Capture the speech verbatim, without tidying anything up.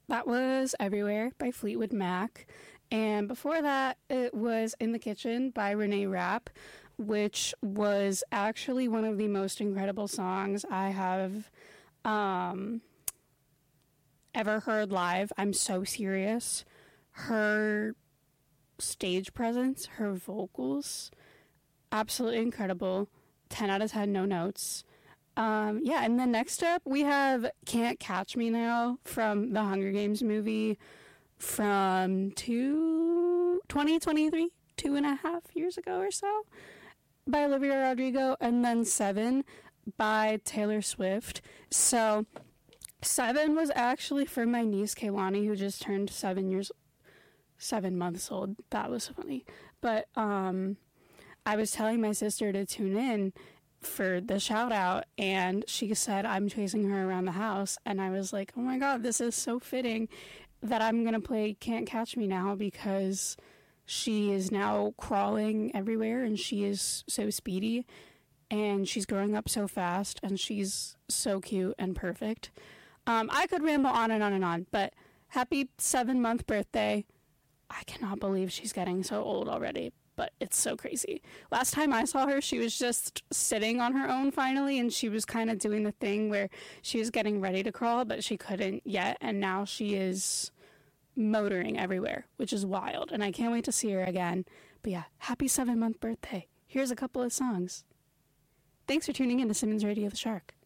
That was Everywhere by Fleetwood Mac. And before that, it was In the Kitchen by Renee Rapp, which was actually one of the most incredible songs I have um, ever heard live. I'm so serious. Her stage presence, her vocals, absolutely incredible. ten out of ten, no notes. Um, yeah, and then next up, we have Can't Catch Me Now from the Hunger Games movie from two, twenty twenty-three, two and a half years ago or so, by Olivia Rodrigo, and then Seven by Taylor Swift. So Seven was actually for my niece Kaylani, who just turned seven years, seven months old. That was funny. But um, I was telling my sister to tune in for the shout out, and she said I'm chasing her around the house, and I was like, oh my god, this is so fitting that I'm gonna play Can't Catch Me Now, because she is now crawling everywhere and she is so speedy and she's growing up so fast and she's so cute and perfect. um, I could ramble on and on and on, but happy seven month birthday. I cannot believe she's getting so old already, but it's so crazy. Last time I saw her, she was just sitting on her own finally, and she was kind of doing the thing where she was getting ready to crawl, but she couldn't yet, and now she is motoring everywhere, which is wild, and I can't wait to see her again. But yeah, happy seven-month birthday. Here's a couple of songs. Thanks for tuning in to Simmons Radio the Shark.